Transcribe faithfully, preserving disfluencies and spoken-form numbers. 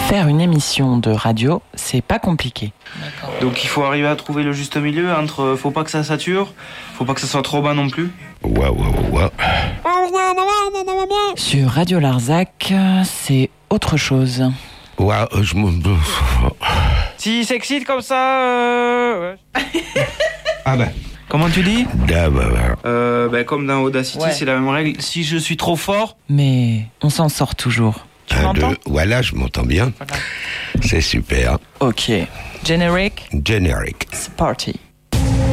Faire une émission de radio, c'est pas compliqué. D'accord. Donc il faut arriver à trouver le juste milieu entre faut pas que ça sature, faut pas que ça soit trop bas non plus. Waouh, waouh, waouh. Sur Radio Larzac, c'est autre chose. Waouh, je me... Si s'excite comme ça... Euh... Ah ben... Comment tu dis Ah bah, bah. euh, bah, Comme dans Audacity, Ouais. c'est la même règle. Si je suis trop fort... Mais on s'en sort toujours. Tu Un, m'entends deux, voilà, je m'entends bien. Voilà. C'est super. Ok. Generic, Generic. c'est parti.